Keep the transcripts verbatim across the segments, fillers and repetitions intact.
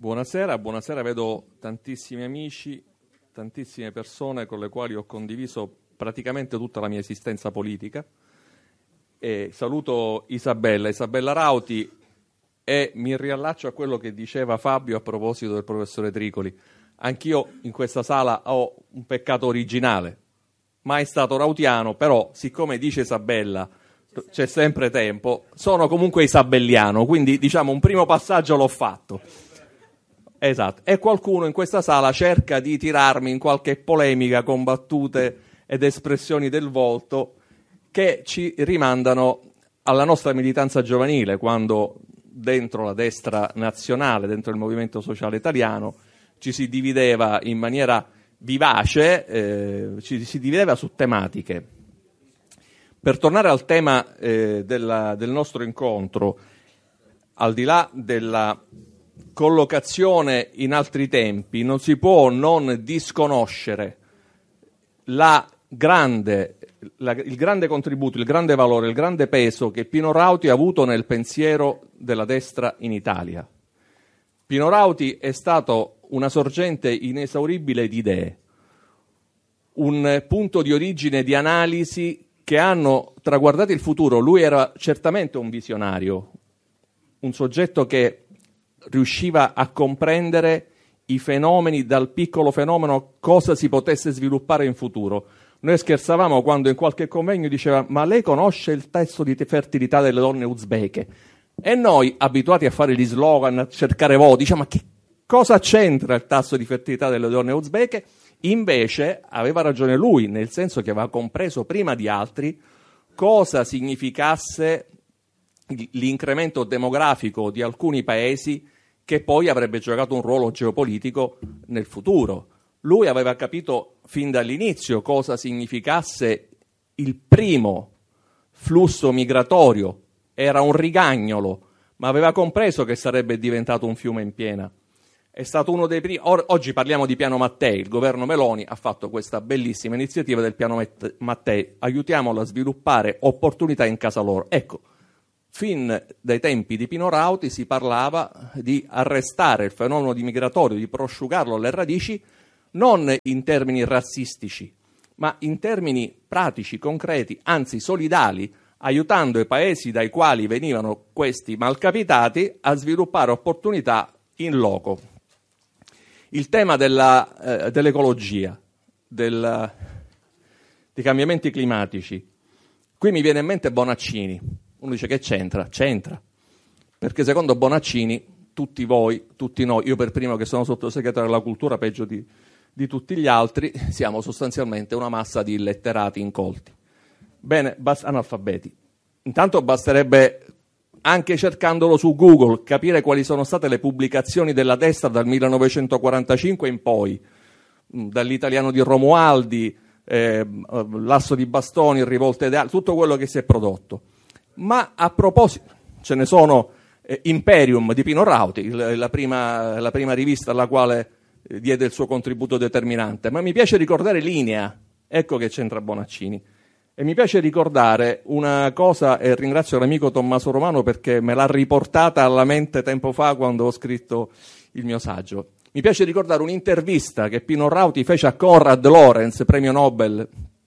Buonasera, buonasera, vedo tantissimi amici, tantissime persone con le quali ho condiviso praticamente tutta la mia esistenza politica. E saluto Isabella, Isabella Rauti, e mi riallaccio a quello che diceva Fabio a proposito del professore Tricoli. Anch'io in questa sala ho un peccato originale, mai stato rautiano, però siccome dice Isabella c'è sempre tempo, sono comunque isabelliano, quindi diciamo un primo passaggio l'ho fatto. Esatto, e qualcuno in questa sala cerca di tirarmi in qualche polemica con battute ed espressioni del volto che ci rimandano alla nostra militanza giovanile, quando dentro la destra nazionale, dentro il movimento sociale italiano, ci si divideva in maniera vivace, eh, ci si divideva su tematiche. Per tornare al tema eh, della, del nostro incontro, al di là della collocazione in altri tempi, non si può non disconoscere la grande, la, il grande contributo, il grande valore, il grande peso che Pino Rauti ha avuto nel pensiero della destra in Italia. Pino Rauti è stato una sorgente inesauribile di idee, un punto di origine di analisi che hanno traguardato il futuro. Lui era certamente un visionario, un soggetto che riusciva a comprendere i fenomeni, dal piccolo fenomeno cosa si potesse sviluppare in futuro. Noi scherzavamo quando in qualche convegno diceva: ma lei conosce il tasso di fertilità delle donne uzbeke? E noi, abituati a fare gli slogan, a cercare voti, diciamo: ma che cosa c'entra il tasso di fertilità delle donne uzbeke? Invece aveva ragione lui, nel senso che aveva compreso prima di altri cosa significasse l'incremento demografico di alcuni paesi, che poi avrebbe giocato un ruolo geopolitico nel futuro. Lui aveva capito fin dall'inizio cosa significasse il primo flusso migratorio. Era un rigagnolo, ma aveva compreso che sarebbe diventato un fiume in piena. È stato uno dei primi. Or- oggi parliamo di Piano Mattei. Il governo Meloni ha fatto questa bellissima iniziativa del Piano Mattei. Aiutiamolo a sviluppare opportunità in casa loro. Ecco, fin dai tempi di Pino Rauti si parlava di arrestare il fenomeno di migratorio, di prosciugarlo alle radici, non in termini razzistici, ma in termini pratici, concreti, anzi solidali, aiutando i paesi dai quali venivano questi malcapitati a sviluppare opportunità in loco. Il tema della, eh, dell'ecologia, del, dei cambiamenti climatici. Qui mi viene in mente Bonaccini. Uno dice: che c'entra? C'entra, perché secondo Bonaccini tutti voi, tutti noi, io per primo che sono sottosegretario della cultura, peggio di, di tutti gli altri, siamo sostanzialmente una massa di illetterati incolti. Bene, bast- analfabeti. Intanto basterebbe, anche cercandolo su Google, capire quali sono state le pubblicazioni della destra dal millenovecentoquarantacinque in poi, dall'Italiano di Romualdi, eh, l'Asso di Bastoni, Rivolte Ideali, tutto quello che si è prodotto. Ma a proposito, ce ne sono eh, Imperium di Pino Rauti, il, la, prima, la prima rivista alla quale eh, diede il suo contributo determinante, ma mi piace ricordare Linea, ecco che c'entra Bonaccini. E mi piace ricordare una cosa, e ringrazio l'amico Tommaso Romano perché me l'ha riportata alla mente tempo fa quando ho scritto il mio saggio. Mi piace ricordare un'intervista che Pino Rauti fece a Konrad Lorenz, premio Nobel,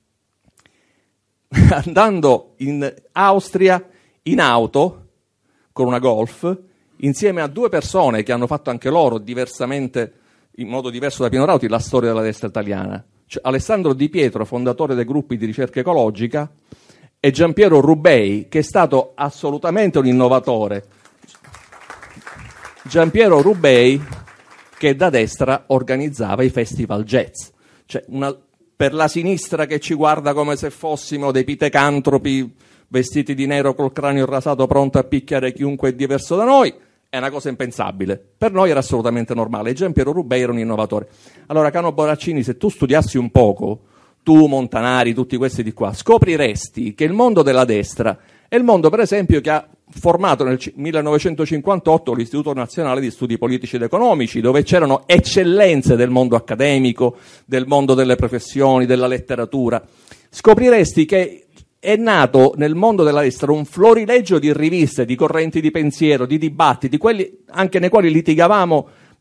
andando in Austria in auto con una Golf insieme a due persone che hanno fatto anche loro diversamente, in modo diverso da Pino Rauti, la storia della destra italiana. Cioè, Alessandro Di Pietro, fondatore dei gruppi di ricerca ecologica, e Giampiero Rubei, che è stato assolutamente un innovatore. Giampiero Rubei, che da destra organizzava i festival jazz. Cioè, una, per la sinistra che ci guarda come se fossimo dei pitecantropi vestiti di nero col cranio rasato pronto a picchiare chiunque è diverso da noi, è una cosa impensabile. Per noi era assolutamente normale. Giampiero Rubei era un innovatore. Allora, caro Bonaccini, se tu studiassi un poco, tu, Montanari, tutti questi di qua, scopriresti che il mondo della destra è il mondo, per esempio, che ha formato nel millenovecentocinquantotto l'Istituto Nazionale di Studi Politici ed Economici, dove c'erano eccellenze del mondo accademico, del mondo delle professioni, della letteratura. Scopriresti che è nato nel mondo della destra un florilegio di riviste, di correnti di pensiero, di dibattiti, quelli anche nei quali litigavamo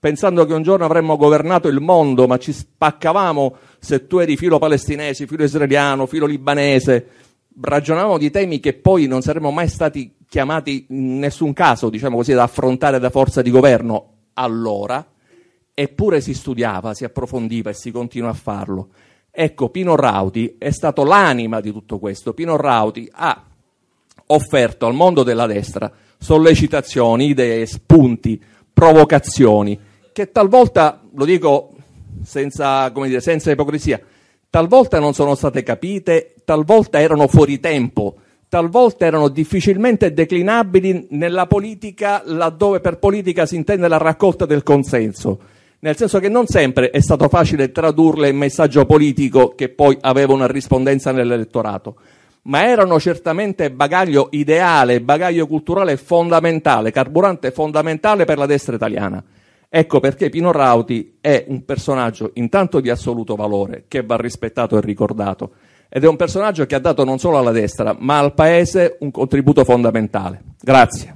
pensando che un giorno avremmo governato il mondo, ma ci spaccavamo se tu eri filo palestinese, filo israeliano, filo libanese, ragionavamo di temi che poi non saremmo mai stati chiamati in nessun caso, diciamo così, da affrontare da forza di governo allora, eppure si studiava, si approfondiva e si continua a farlo. Ecco, Pino Rauti è stato l'anima di tutto questo. Pino Rauti ha offerto al mondo della destra sollecitazioni, idee, spunti, provocazioni, che talvolta, lo dico senza, come dire, senza ipocrisia, talvolta non sono state capite, talvolta erano fuori tempo, talvolta erano difficilmente declinabili nella politica, laddove per politica si intende la raccolta del consenso, nel senso che non sempre è stato facile tradurle in messaggio politico che poi aveva una rispondenza nell'elettorato, ma erano certamente bagaglio ideale, bagaglio culturale fondamentale, carburante fondamentale per la destra italiana. Ecco perché Pino Rauti è un personaggio intanto di assoluto valore, che va rispettato e ricordato, ed è un personaggio che ha dato non solo alla destra, ma al Paese un contributo fondamentale. Grazie.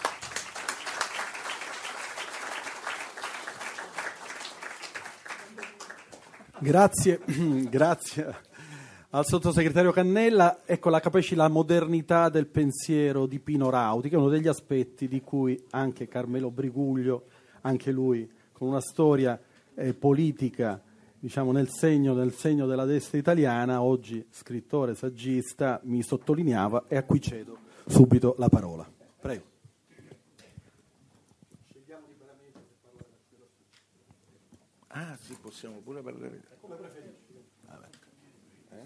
Grazie, grazie al sottosegretario Cannella. Ecco, la capisci la modernità del pensiero di Pino Rauti, che è uno degli aspetti di cui anche Carmelo Briguglio, anche lui con una storia eh, politica, diciamo nel segno, nel segno della destra italiana, oggi scrittore, saggista, mi sottolineava, e a cui cedo subito la parola. Prego. Ah, sì, possiamo pure parlare. Come preferisci. Vabbè. Eh?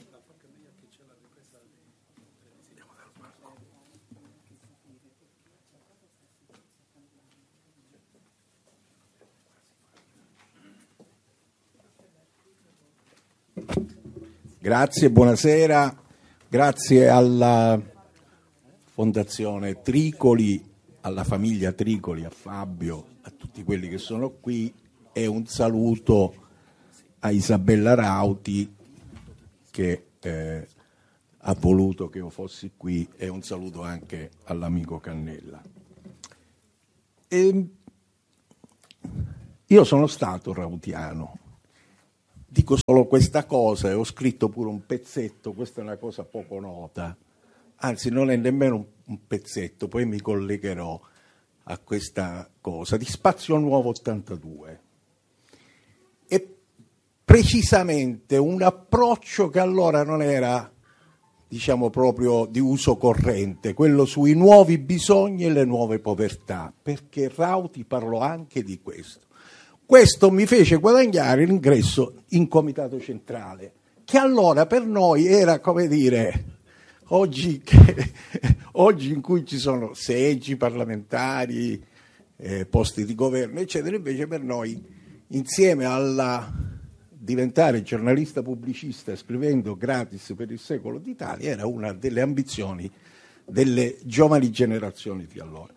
Grazie, buonasera. Grazie alla Fondazione Tricoli, alla famiglia Tricoli, a Fabio, a tutti quelli che sono qui. E un saluto a Isabella Rauti che eh, ha voluto che io fossi qui, e un saluto anche all'amico Cannella. E io sono stato rautiano, dico solo questa cosa e ho scritto pure un pezzetto, questa è una cosa poco nota, anzi non è nemmeno un, un pezzetto, poi mi collegherò a questa cosa, di Spazio Nuovo ottantadue. E precisamente un approccio che allora non era, diciamo, proprio di uso corrente, quello sui nuovi bisogni e le nuove povertà, perché Rauti parlò anche di questo. Questo mi fece guadagnare l'ingresso in Comitato Centrale, che allora per noi era, come dire, oggi, che, oggi in cui ci sono seggi parlamentari, eh, posti di governo, eccetera, invece per noi, insieme alla diventare giornalista pubblicista scrivendo gratis per il Secolo d'Italia, era una delle ambizioni delle giovani generazioni di allora.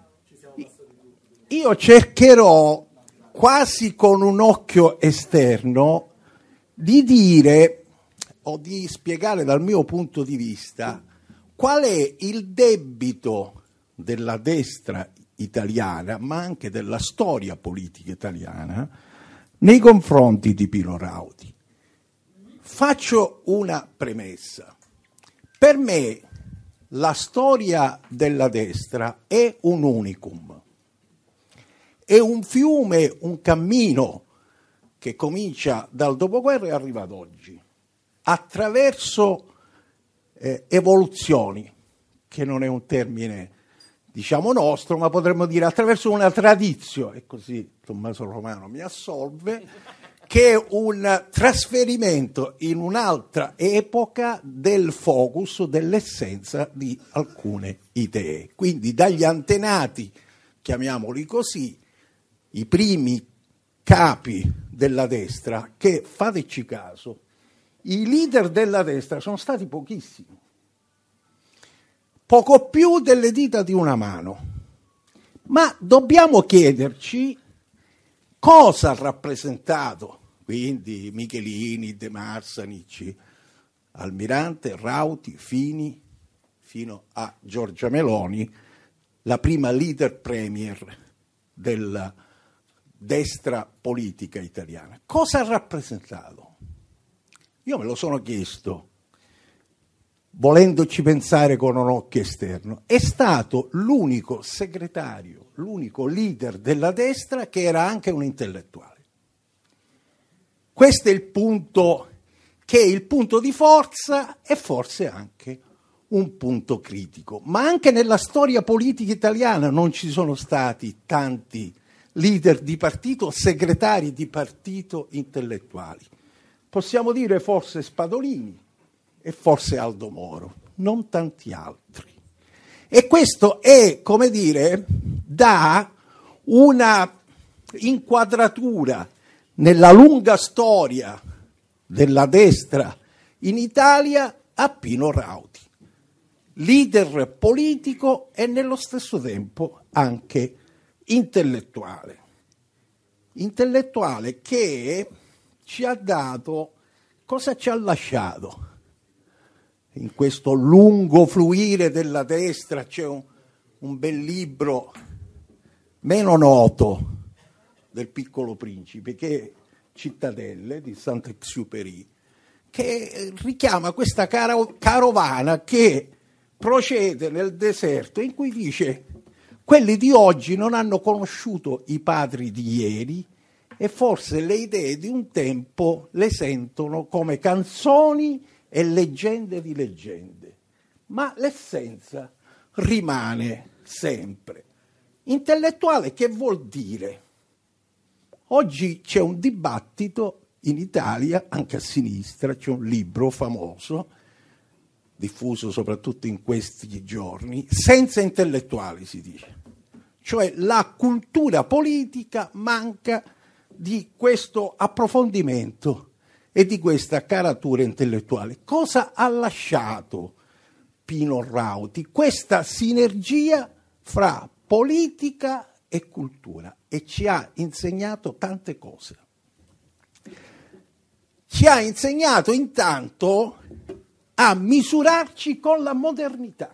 Io cercherò, quasi con un occhio esterno, di dire o di spiegare dal mio punto di vista qual è il debito della destra italiana, ma anche della storia politica italiana, nei confronti di Pino Rauti. Faccio una premessa. Per me la storia della destra è un unicum, è un fiume, un cammino che comincia dal dopoguerra e arriva ad oggi, attraverso eh, evoluzioni, che non è un termine diciamo nostro, ma potremmo dire attraverso una tradizione, e così Tommaso Romano mi assolve, che è un trasferimento in un'altra epoca del focus, dell'essenza di alcune idee. Quindi dagli antenati, chiamiamoli così, i primi capi della destra, che, fateci caso, i leader della destra sono stati pochissimi, poco più delle dita di una mano, ma dobbiamo chiederci cosa ha rappresentato, quindi Michelini, De Marsanic, Almirante, Rauti, Fini, fino a Giorgia Meloni, la prima leader premier del, destra politica italiana. Cosa ha rappresentato? Io me lo sono chiesto, volendoci pensare con un occhio esterno. È stato l'unico segretario, l'unico leader della destra che era anche un intellettuale. Questo è il punto, che è il punto di forza e forse anche un punto critico. Ma anche nella storia politica italiana non ci sono stati tanti leader di partito, segretari di partito intellettuali. Possiamo dire forse Spadolini e forse Aldo Moro, non tanti altri. E questo è, come dire, dà una inquadratura nella lunga storia della destra in Italia a Pino Rauti, leader politico e nello stesso tempo anche intellettuale. Intellettuale che ci ha dato, cosa ci ha lasciato? In questo lungo fluire della destra c'è un, un bel libro meno noto del Piccolo Principe, che è Cittadelle di Saint-Exupéry, che richiama questa caro, carovana che procede nel deserto, in cui dice: quelli di oggi non hanno conosciuto i padri di ieri e forse le idee di un tempo le sentono come canzoni e leggende di leggende, ma l'essenza rimane sempre. Intellettuale che vuol dire? Oggi c'è un dibattito in Italia, anche a sinistra, c'è un libro famoso, diffuso soprattutto in questi giorni, senza intellettuali si dice. Cioè la cultura politica manca di questo approfondimento e di questa caratura intellettuale. Cosa ha lasciato Pino Rauti? Questa sinergia fra politica e cultura, e ci ha insegnato tante cose. Ci ha insegnato intanto a misurarci con la modernità.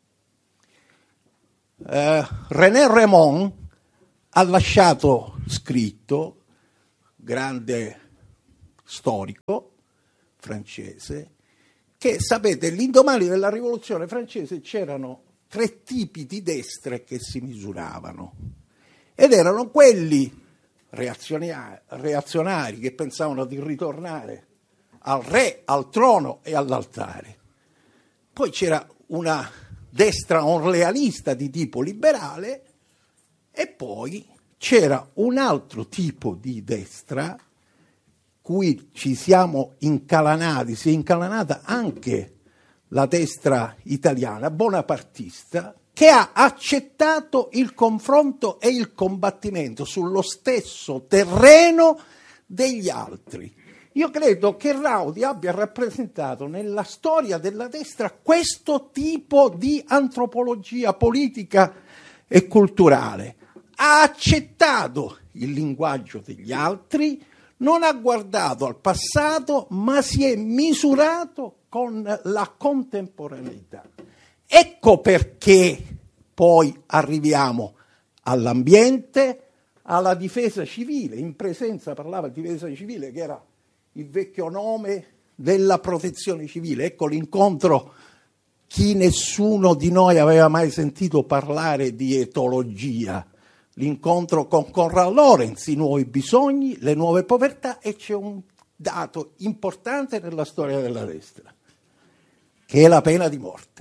Eh, René Rémond ha lasciato scritto, grande storico francese, che sapete, l'indomani della rivoluzione francese c'erano tre tipi di destre che si misuravano, ed erano quelli reazionari, reazionari che pensavano di ritornare al re, al trono e all'altare. Poi c'era una destra orleanista di tipo liberale e poi c'era un altro tipo di destra cui ci siamo incalanati, si è incalanata anche la destra italiana, bonapartista, che ha accettato il confronto e il combattimento sullo stesso terreno degli altri. Io credo che Rauti abbia rappresentato nella storia della destra questo tipo di antropologia politica e culturale. Ha accettato il linguaggio degli altri, non ha guardato al passato, ma si è misurato con la contemporaneità. Ecco perché poi arriviamo all'ambiente, alla difesa civile. In presenza parlava di difesa civile, che era il vecchio nome della protezione civile. Ecco l'incontro, chi nessuno di noi aveva mai sentito parlare di etologia, l'incontro con Konrad Lorenz, i nuovi bisogni, le nuove povertà, e c'è un dato importante nella storia della destra, che è la pena di morte.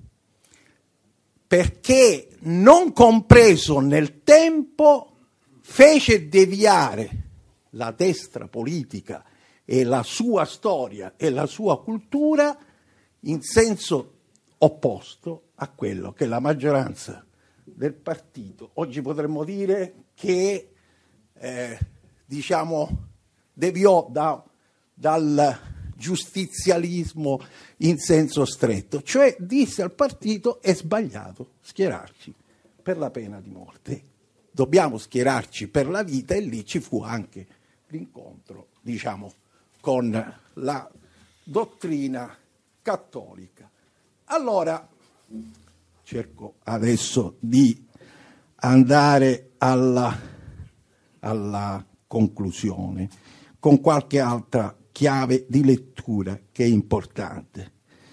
Perché non compreso nel tempo fece deviare la destra politica e la sua storia e la sua cultura in senso opposto a quello che la maggioranza del partito, oggi potremmo dire che eh, diciamo deviò da, dal giustizialismo in senso stretto, cioè disse al partito: è sbagliato schierarci per la pena di morte, dobbiamo schierarci per la vita, e lì ci fu anche l'incontro, diciamo, con la dottrina cattolica. Allora, cerco adesso di andare alla alla conclusione con qualche altra chiave di lettura che è importante.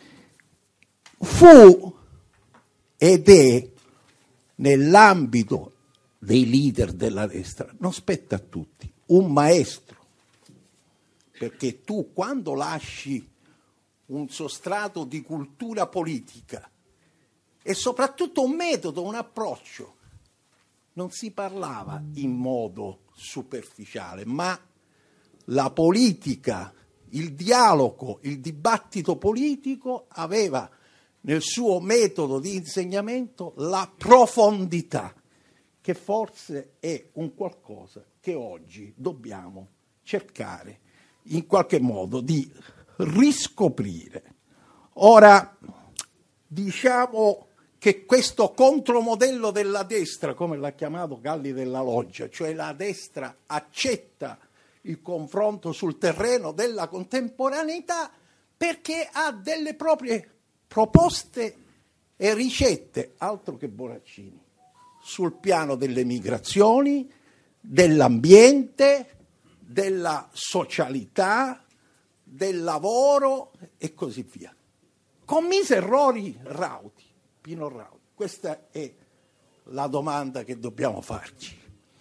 Fu ed è nell'ambito dei leader della destra, non spetta a tutti, un maestro, perché tu quando lasci un sostrato di cultura politica e soprattutto un metodo, un approccio, non si parlava in modo superficiale, ma la politica, il dialogo, il dibattito politico aveva nel suo metodo di insegnamento la profondità, che forse è un qualcosa che oggi dobbiamo cercare in qualche modo di riscoprire. Ora, diciamo che questo contromodello della destra, come l'ha chiamato Galli della Loggia, cioè la destra accetta il confronto sul terreno della contemporaneità perché ha delle proprie proposte e ricette, altro che Bonaccini, sul piano delle migrazioni, dell'ambiente, della socialità, del lavoro e così via. Commise errori Rauti, Pino Rauti. Questa è la domanda che dobbiamo farci.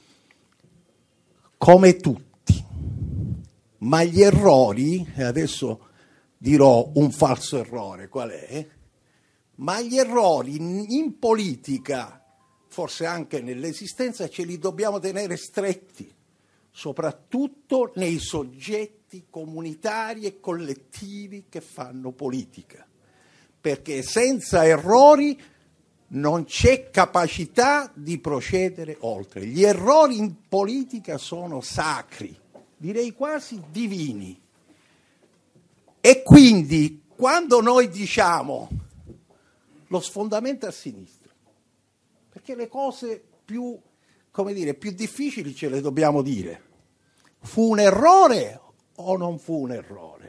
Come tutti, ma gli errori, e adesso dirò un falso errore, qual è? Ma gli errori in, in politica, forse anche nell'esistenza, ce li dobbiamo tenere stretti, soprattutto nei soggetti comunitari e collettivi che fanno politica, perché senza errori non c'è capacità di procedere oltre. Gli errori in politica sono sacri, direi quasi divini. E quindi quando noi diciamo lo sfondamento a sinistra, perché le cose più, come dire, più difficili ce le dobbiamo dire, fu un errore o non fu un errore?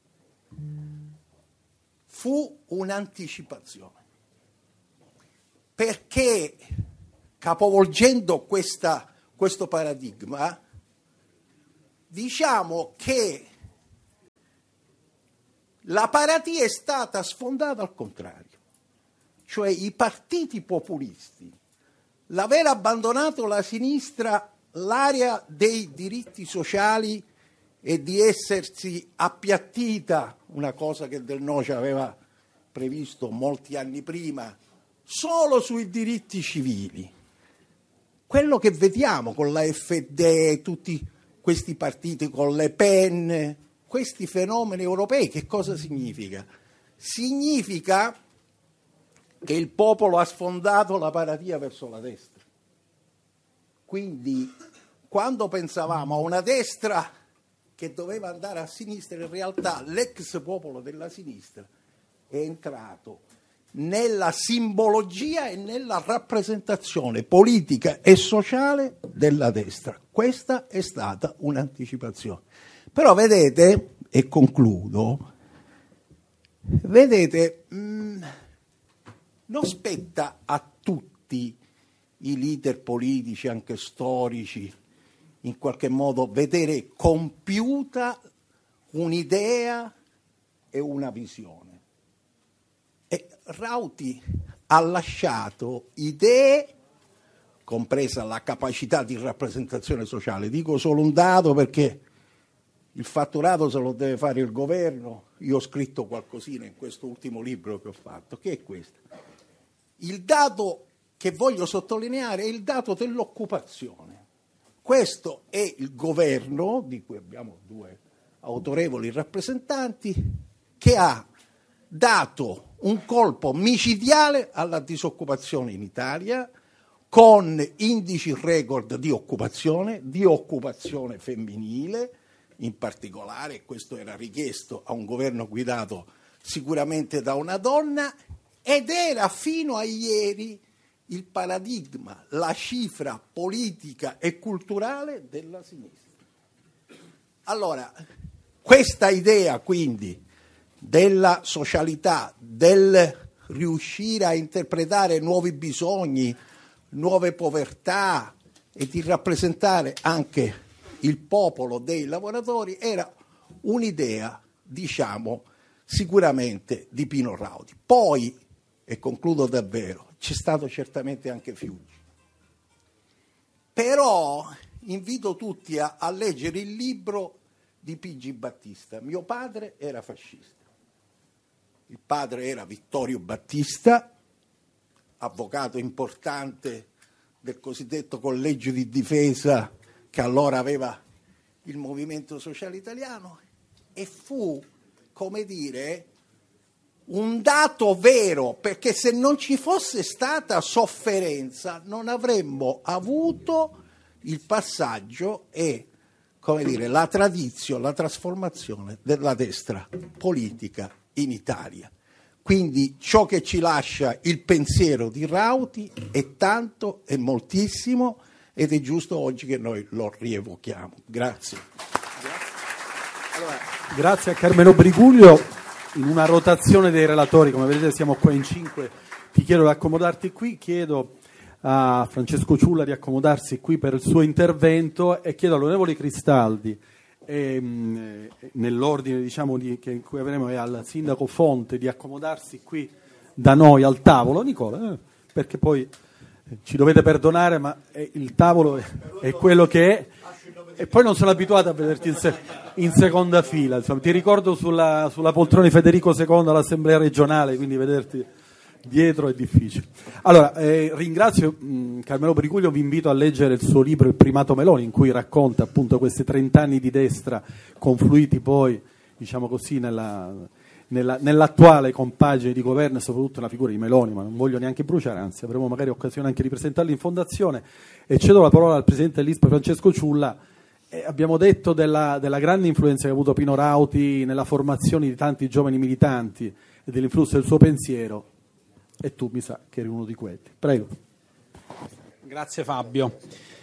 Fu un'anticipazione, perché capovolgendo questa, questo paradigma diciamo che la paratia è stata sfondata al contrario, cioè i partiti populisti, l'aver abbandonato la sinistra l'area dei diritti sociali e di essersi appiattita, una cosa che Del Noce aveva previsto molti anni prima, solo sui diritti civili. Quello che vediamo con la F D, tutti questi partiti con Le Pen, questi fenomeni europei, che cosa significa? Significa che il popolo ha sfondato la paratia verso la destra. Quindi, quando pensavamo a una destra che doveva andare a sinistra, in realtà l'ex popolo della sinistra è entrato nella simbologia e nella rappresentazione politica e sociale della destra. Questa è stata un'anticipazione. Però vedete, e concludo, vedete, mh, non spetta a tutti i leader politici, anche storici, in qualche modo vedere compiuta un'idea e una visione. E Rauti ha lasciato idee, compresa la capacità di rappresentazione sociale. Dico solo un dato perché il fatturato se lo deve fare il governo. Io ho scritto qualcosina in questo ultimo libro che ho fatto, che è questo. Il dato che voglio sottolineare è il dato dell'occupazione. Questo è il governo, di cui abbiamo due autorevoli rappresentanti, che ha dato un colpo micidiale alla disoccupazione in Italia, con indici record di occupazione, di occupazione femminile, in particolare, questo era richiesto a un governo guidato sicuramente da una donna, ed era fino a ieri il paradigma, la cifra politica e culturale della sinistra. Allora, questa idea quindi della socialità, del riuscire a interpretare nuovi bisogni, nuove povertà, e di rappresentare anche il popolo dei lavoratori era un'idea, diciamo, sicuramente di Pino Rauti. Poi, e concludo davvero, c'è stato certamente anche Fiuggi. Però invito tutti a, a leggere il libro di P G Battista. Mio padre era fascista. Il padre era Vittorio Battista, avvocato importante del cosiddetto collegio di difesa che allora aveva il Movimento Sociale Italiano, e fu, come dire, un dato vero, perché se non ci fosse stata sofferenza non avremmo avuto il passaggio e, come dire, la tradizione, la trasformazione della destra politica in Italia. Quindi ciò che ci lascia il pensiero di Rauti è tanto, è moltissimo, ed è giusto oggi che noi lo rievochiamo. Grazie. Allora, grazie a Carmelo Briguglio. In una rotazione dei relatori, come vedete siamo qua in cinque, ti chiedo di accomodarti qui, chiedo a Francesco Ciulla di accomodarsi qui per il suo intervento e chiedo all'onorevole Cristaldi, e, nell'ordine diciamo di, che in cui avremo, e al sindaco Fonte di accomodarsi qui da noi al tavolo. Nicola, eh, perché poi ci dovete perdonare, ma è, il tavolo è, è quello che è, e poi non sono abituato a vederti in, se, in seconda fila. Insomma, ti ricordo sulla, sulla poltrona di Federico secondo all'Assemblea regionale, quindi vederti dietro è difficile. Allora, eh, ringrazio mh, Carmelo Briguglio, vi invito a leggere il suo libro Il primato Meloni, in cui racconta appunto questi trent'anni di destra confluiti poi, diciamo così, nella, nella, nell'attuale compagine di governo e soprattutto nella figura di Meloni, ma non voglio neanche bruciare, anzi avremo magari occasione anche di presentarli in fondazione. E cedo la parola al presidente dell'I S P Francesco Ciulla. Eh, abbiamo detto della, della grande influenza che ha avuto Pino Rauti nella formazione di tanti giovani militanti e dell'influsso del suo pensiero. E tu mi sa che eri uno di quelli. Prego. Grazie Fabio.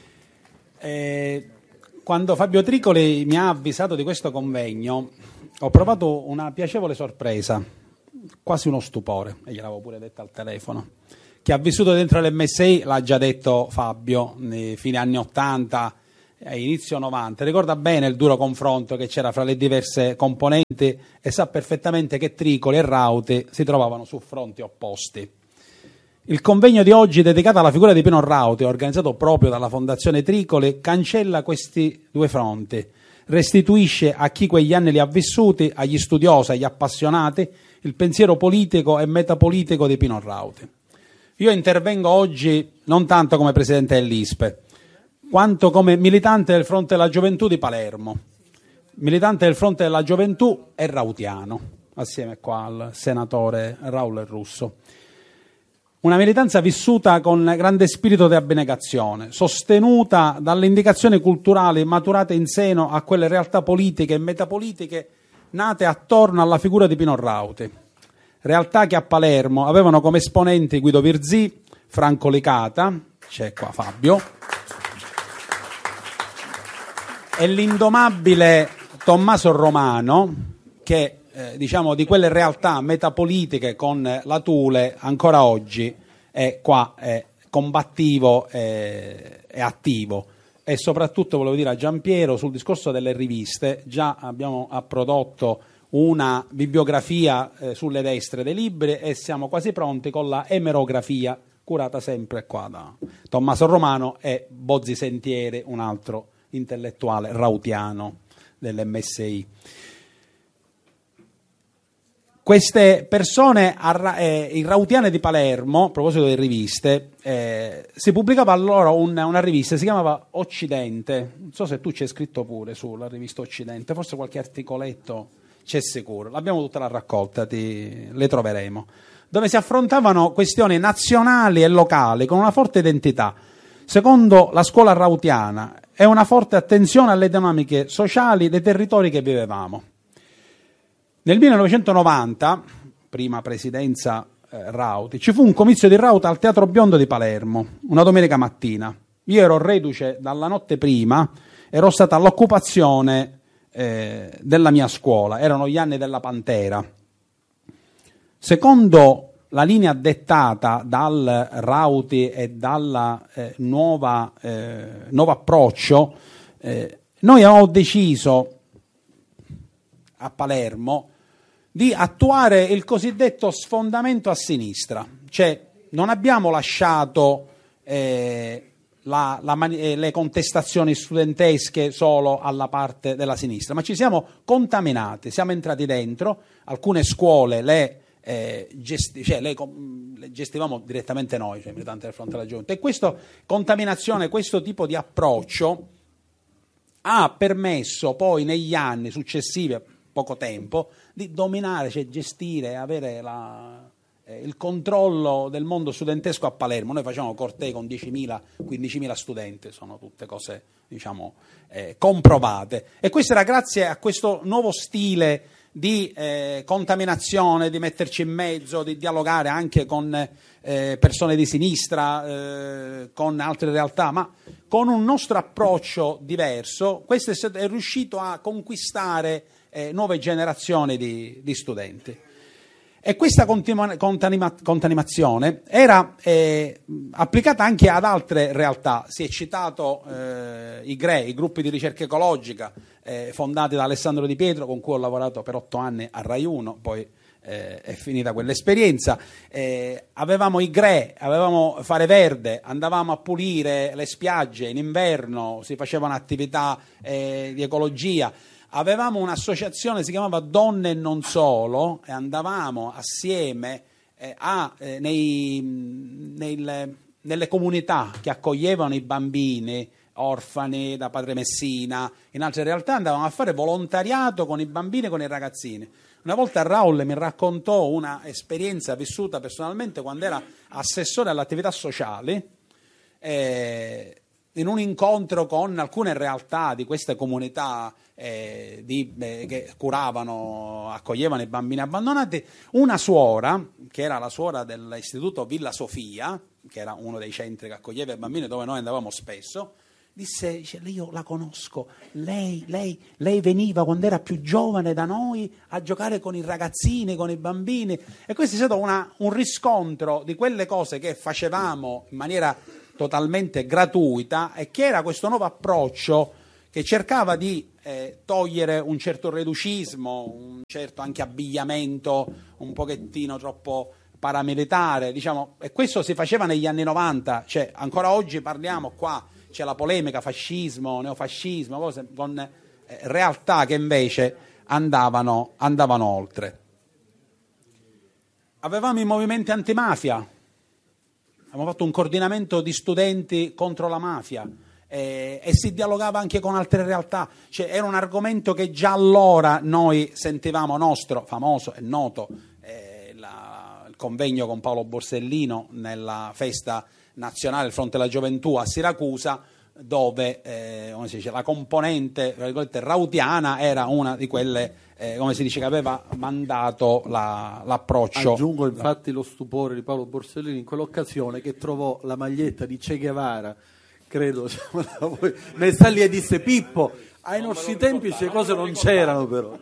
Eh, quando Fabio Tricoli mi ha avvisato di questo convegno ho provato una piacevole sorpresa, quasi uno stupore, e gliel'avevo pure detto al telefono. Chi ha vissuto dentro l'M S I l'ha già detto Fabio, nei fine anni ottanta e inizio novanta, ricorda bene il duro confronto che c'era fra le diverse componenti e sa perfettamente che Tricoli e Rauti si trovavano su fronti opposti. Il convegno di oggi, dedicato alla figura di Pino Rauti, organizzato proprio dalla Fondazione Tricoli, cancella questi due fronti, restituisce a chi quegli anni li ha vissuti, agli studiosi, agli appassionati, il pensiero politico e metapolitico di Pino Rauti. Io intervengo oggi non tanto come presidente dell'I S P E, quanto come militante del Fronte della Gioventù di Palermo, militante del Fronte della Gioventù e rautiano, assieme qua al senatore Raul Russo. Una militanza vissuta con grande spirito di abnegazione, sostenuta dalle indicazioni culturali maturate in seno a quelle realtà politiche e metapolitiche nate attorno alla figura di Pino Rauti. Realtà che a Palermo avevano come esponenti Guido Virzì, Franco Licata, c'è qua Fabio, e l'indomabile Tommaso Romano, che eh, diciamo di quelle realtà metapolitiche con la Thule ancora oggi è qua è combattivo e, e attivo. E soprattutto volevo dire a Giampiero sul discorso delle riviste, già abbiamo prodotto una bibliografia eh, sulle destre dei libri e siamo quasi pronti con la emerografia curata sempre qua da Tommaso Romano e Bozzi Sentieri, un altro intellettuale rautiano dell'M S I. Queste persone eh, i rautiane di Palermo, a proposito di riviste, eh, si pubblicava allora un, una rivista, si chiamava Occidente, non so se tu c'è scritto pure sulla rivista Occidente, forse qualche articoletto c'è sicuro, l'abbiamo tutta la raccolta, ti, le troveremo, dove si affrontavano questioni nazionali e locali con una forte identità, secondo la scuola rautiana, e una forte attenzione alle dinamiche sociali dei territori che vivevamo. Nel millenovecentonovanta, prima presidenza eh, Rauti, ci fu un comizio di Rauti al Teatro Biondo di Palermo, una domenica mattina. Io ero reduce dalla notte prima, ero stata all'occupazione eh, della mia scuola, erano gli anni della Pantera. Secondo la linea dettata dal Rauti e dal eh, nuova, eh, nuovo approccio, eh, noi avevamo deciso a Palermo di attuare il cosiddetto sfondamento a sinistra, cioè non abbiamo lasciato eh, la, la, eh, le contestazioni studentesche solo alla parte della sinistra, ma ci siamo contaminati, siamo entrati dentro, alcune scuole le Eh, gesti- cioè, le, le gestivamo direttamente noi, cioè militanti del Fronte della Giunta, e questa contaminazione, questo tipo di approccio ha permesso poi negli anni successivi, poco tempo, di dominare, cioè gestire, avere la, eh, il controllo del mondo studentesco a Palermo. Noi facciamo cortei con diecimila quindicimila studenti, sono tutte cose diciamo eh, comprovate, e questo era grazie a questo nuovo stile di eh, contaminazione, di metterci in mezzo, di dialogare anche con eh, persone di sinistra, eh, con altre realtà, ma con un nostro approccio diverso. Questo è, è riuscito a conquistare eh, nuove generazioni di, di studenti. E questa continua, contanima, contaminazione era eh, applicata anche ad altre realtà. Si è citato eh, i G R E, i gruppi di ricerca ecologica, eh, fondati da Alessandro Di Pietro, con cui ho lavorato per otto anni a Rai uno, poi eh, è finita quell'esperienza. Eh, avevamo i G R E, avevamo Fare Verde, andavamo a pulire le spiagge in inverno, si facevano attività eh, di ecologia. Avevamo un'associazione, si chiamava Donne e non solo, e andavamo assieme eh, a, eh, nei, nel, nelle comunità che accoglievano i bambini orfani da Padre Messina, in altre realtà andavamo a fare volontariato con i bambini e con i ragazzini. Una volta Raul mi raccontò una esperienza vissuta personalmente quando era assessore alle attività sociali, eh, in un incontro con alcune realtà di queste comunità eh, di, eh, che curavano, accoglievano i bambini abbandonati. Una suora, che era la suora dell'istituto Villa Sofia, che era uno dei centri che accoglieva i bambini dove noi andavamo spesso, disse, dice, io la conosco, lei, lei, lei veniva quando era più giovane da noi a giocare con i ragazzini, con i bambini, e questo è stato una, un riscontro di quelle cose che facevamo in maniera totalmente gratuita, e che era questo nuovo approccio che cercava di eh, togliere un certo reducismo, un certo anche abbigliamento un pochettino troppo paramilitare, diciamo, e questo si faceva negli anni novanta, cioè ancora oggi parliamo qua, c'è la polemica fascismo, neofascismo, cose, con eh, realtà che invece andavano, andavano oltre. Avevamo i movimenti antimafia, abbiamo fatto un coordinamento di studenti contro la mafia eh, e si dialogava anche con altre realtà, cioè era un argomento che già allora noi sentivamo nostro, famoso e noto, eh, la, il convegno con Paolo Borsellino nella festa nazionale del Fronte della Gioventù a Siracusa, dove eh, come si dice, la componente rautiana era una di quelle eh, come si dice, che aveva mandato la, l'approccio. Aggiungo infatti lo stupore di Paolo Borsellino in quell'occasione, che trovò la maglietta di Che Guevara, credo, ne sta lì e disse: Pippo, ai nostri tempi queste cose non c'erano, però.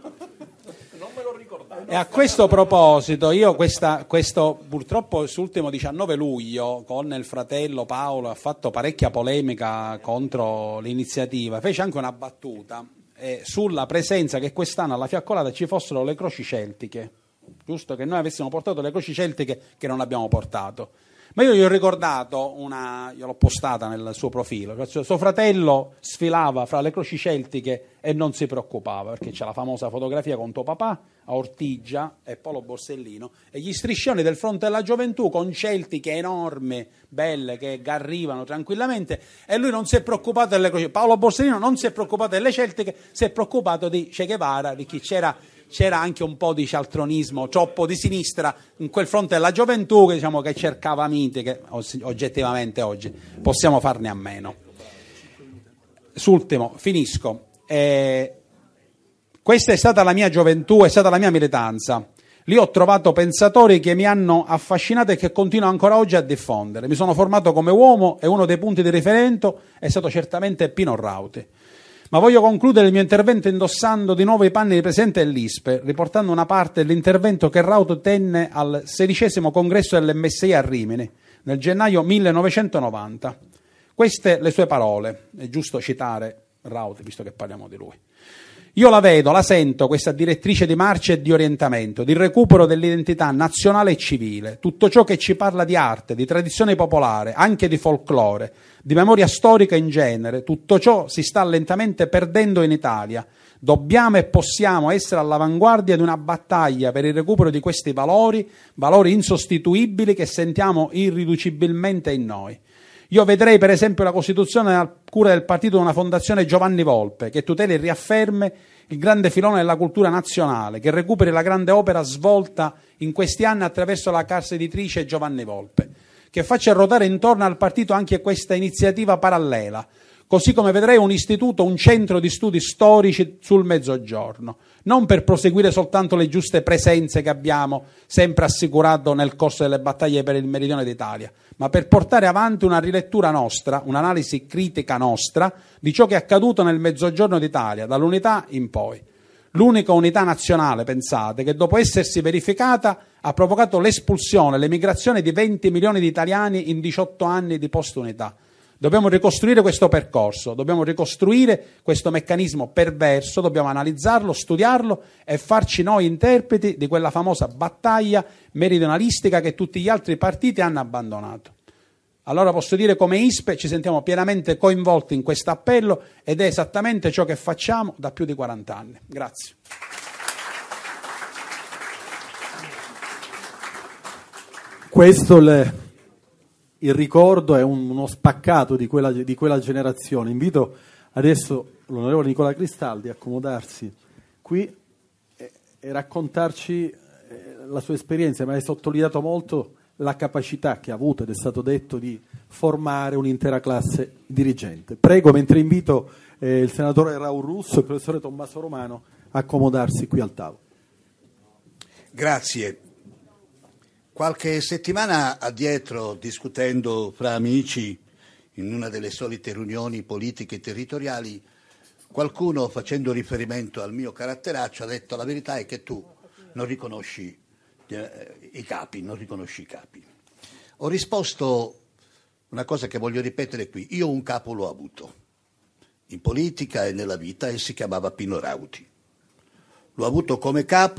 E a questo proposito, io questa, questo purtroppo quest'ultimo diciannove luglio con il fratello Paolo ha fatto parecchia polemica contro l'iniziativa, fece anche una battuta eh, sulla presenza che quest'anno alla fiaccolata ci fossero le croci celtiche, giusto, che noi avessimo portato le croci celtiche che non abbiamo portato. Ma io gli ho ricordato, una, io l'ho postata nel suo profilo, cioè suo fratello sfilava fra le croci celtiche e non si preoccupava, perché c'è la famosa fotografia con tuo papà a Ortigia e Paolo Borsellino e gli striscioni del Fronte della Gioventù con celtiche enormi, belle, che arrivano tranquillamente, e lui non si è preoccupato delle croci. Paolo Borsellino non si è preoccupato delle celtiche, si è preoccupato di Che Guevara, di chi c'era. C'era anche un po' di cialtronismo troppo di sinistra in quel Fronte della Gioventù che, diciamo, che cercava miti che oggettivamente oggi possiamo farne a meno. S'ultimo, finisco. Eh, questa è stata la mia gioventù, è stata la mia militanza. Lì ho trovato pensatori che mi hanno affascinato e che continuo ancora oggi a diffondere. Mi sono formato come uomo e uno dei punti di riferimento è stato certamente Pino Rauti. Ma voglio concludere il mio intervento indossando di nuovo i panni di presidente dell'I S P E, riportando una parte dell'intervento che Rauti tenne al sedicesimo congresso dell'M S I a Rimini, nel gennaio millenovecentonovanta. Queste le sue parole, è giusto citare Rauti, visto che parliamo di lui. Io la vedo, la sento, questa direttrice di marcia e di orientamento, di recupero dell'identità nazionale e civile, tutto ciò che ci parla di arte, di tradizione popolare, anche di folklore, di memoria storica in genere, tutto ciò si sta lentamente perdendo in Italia. Dobbiamo e possiamo essere all'avanguardia di una battaglia per il recupero di questi valori, valori insostituibili che sentiamo irriducibilmente in noi. Io vedrei per esempio la costituzione a cura del partito di una fondazione Giovanni Volpe che tuteli e riaffermi il grande filone della cultura nazionale, che recuperi la grande opera svolta in questi anni attraverso la casa editrice Giovanni Volpe, che faccia ruotare intorno al partito anche questa iniziativa parallela, così come vedrei un istituto, un centro di studi storici sul Mezzogiorno, non per proseguire soltanto le giuste presenze che abbiamo sempre assicurato nel corso delle battaglie per il Meridione d'Italia, ma per portare avanti una rilettura nostra, un'analisi critica nostra di ciò che è accaduto nel Mezzogiorno d'Italia, dall'unità in poi. L'unica unità nazionale, pensate, che dopo essersi verificata ha provocato l'espulsione, l'emigrazione di venti milioni di italiani in diciotto anni di post-unità. Dobbiamo ricostruire questo percorso, dobbiamo ricostruire questo meccanismo perverso, dobbiamo analizzarlo, studiarlo e farci noi interpreti di quella famosa battaglia meridionalistica che tutti gli altri partiti hanno abbandonato. Allora posso dire come I S P E ci sentiamo pienamente coinvolti in questo appello ed è esattamente ciò che facciamo da più di quaranta anni. Grazie. Questo le, il ricordo è un, uno spaccato di quella, di quella generazione. Invito adesso l'onorevole Nicola Cristaldi a accomodarsi qui e, e raccontarci eh, la sua esperienza, ma hai sottolineato molto la capacità che ha avuto, ed è stato detto, di formare un'intera classe dirigente. Prego, mentre invito eh, il senatore Raul Russo e il professore Tommaso Romano a accomodarsi qui al tavolo. Grazie. Qualche settimana addietro, discutendo fra amici in una delle solite riunioni politiche territoriali, qualcuno, facendo riferimento al mio caratteraccio, ha detto: la verità è che tu non riconosci eh, i capi, non riconosci i capi. Ho risposto una cosa che voglio ripetere qui: io un capo l'ho avuto in politica e nella vita e si chiamava Pino Rauti. L'ho avuto come capo